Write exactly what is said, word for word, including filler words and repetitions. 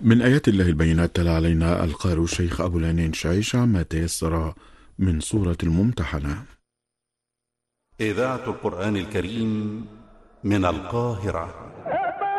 من آيات الله البينات تلا علينا القارئ الشيخ أبو العنين شعيشة ما تيسر من سورة الممتحنة. إذاعة القرآن الكريم من القاهرة.